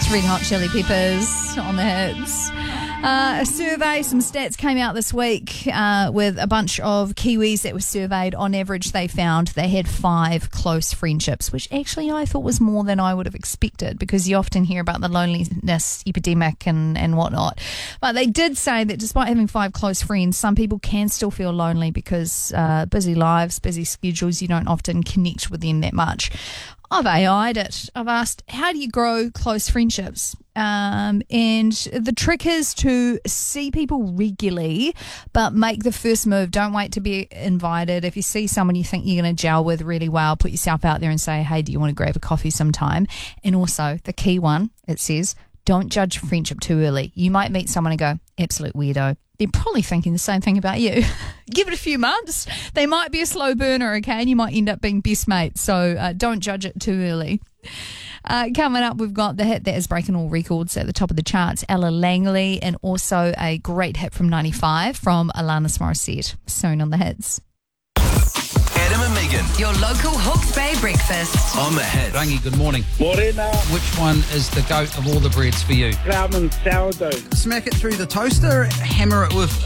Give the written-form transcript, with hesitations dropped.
Red Hot Chili Peppers on the hits. A survey, some stats came out this week with a bunch of Kiwis that were surveyed. On average, they found they had 5 close friendships, which actually I thought was more than I would have expected, because you often hear about the loneliness epidemic and whatnot. But they did say that despite having 5 close friends, some people can still feel lonely because busy lives, busy schedules, you don't often connect with them that much. I've AI'd it. I've asked, how do you grow close friendships? And the trick is to see people regularly, but make the first move. Don't wait to be invited. If you see someone you think you're going to gel with really well, put yourself out there and say, hey, do you want to grab a coffee sometime? And also, the key one, it says, don't judge a friendship too early. You might meet someone and go, absolute weirdo. They're probably thinking the same thing about you. Give it a few months. They might be a slow burner, okay, and you might end up being best mates. So don't judge it too early. Coming up, we've got the hit that is breaking all records at the top of the charts, Ella Langley, and also a great hit from 95 from Alanis Morissette. Soon on the hits. Adam and Megan. Your local Hawke's Bay breakfast. On the hit. Rangi, good morning. Morena, Which one is the goat of all the breads for you? almond sourdough. Smack it through the toaster, hammer it with